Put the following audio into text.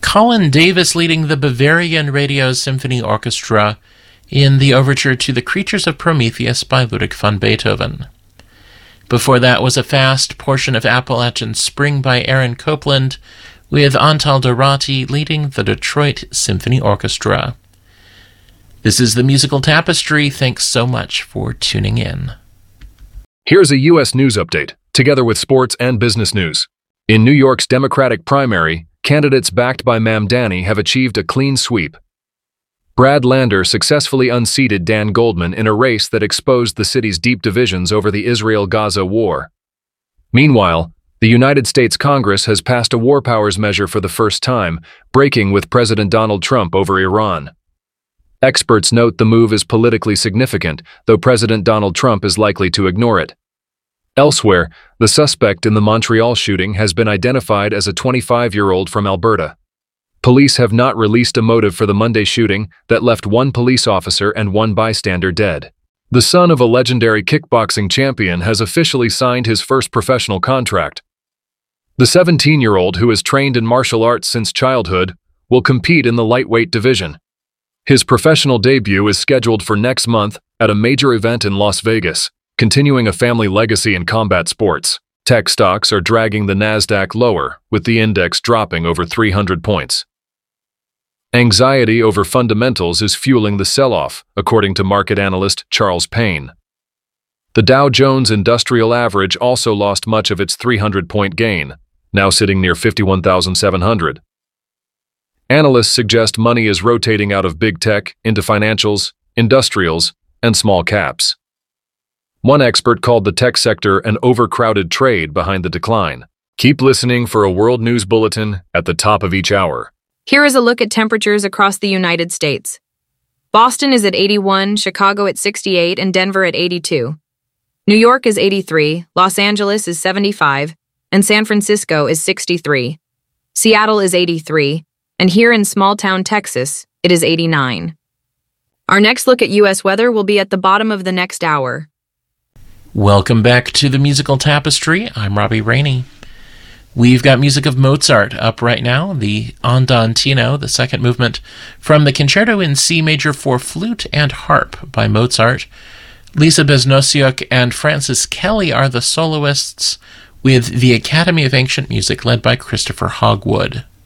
Colin Davis leading the Bavarian Radio Symphony Orchestra in the overture to The Creatures of Prometheus by Ludwig van Beethoven. Before that was a fast portion of Appalachian Spring by Aaron Copland, with Antal Dorati leading the Detroit Symphony Orchestra. This is the Musical Tapestry. Thanks so much for tuning in. Here's a U.S. news update, together with sports and business news. In New York's Democratic primary, candidates backed by Mamdani have achieved a clean sweep. Brad Lander successfully unseated Dan Goldman in a race that exposed the city's deep divisions over the Israel-Gaza war. Meanwhile, the United States Congress has passed a war powers measure for the first time, breaking with President Donald Trump over Iran. Experts note the move is politically significant, though President Donald Trump is likely to ignore it. Elsewhere, the suspect in the Montreal shooting has been identified as a 25-year-old from Alberta. Police have not released a motive for the Monday shooting that left one police officer and one bystander dead. The son of a legendary kickboxing champion has officially signed his first professional contract. The 17-year-old, who has trained in martial arts since childhood, will compete in the lightweight division. His professional debut is scheduled for next month at a major event in Las Vegas, continuing a family legacy in combat sports. Tech stocks are dragging the Nasdaq lower, with the index dropping over 300 points. Anxiety over fundamentals is fueling the sell-off, according to market analyst Charles Payne. The Dow Jones Industrial Average also lost much of its 300-point gain, now sitting near 51,700. Analysts suggest money is rotating out of big tech into financials, industrials, and small caps. One expert called the tech sector an overcrowded trade behind the decline. Keep listening for a World News Bulletin at the top of each hour. Here is a look at temperatures across the United States. Boston is at 81, Chicago at 68, and Denver at 82. New York is 83, Los Angeles is 75, and San Francisco is 63. Seattle is 83, and here in small-town Texas, it is 89. Our next look at U.S. weather will be at the bottom of the next hour. Welcome back to the Musical Tapestry. I'm Robbie Rainey. We've got music of Mozart up right now, the Andantino, the second movement from the Concerto in C major for flute and harp by Mozart. Lisa Besnosiuk and Francis Kelly are the soloists, with the Academy of Ancient Music led by Christopher Hogwood.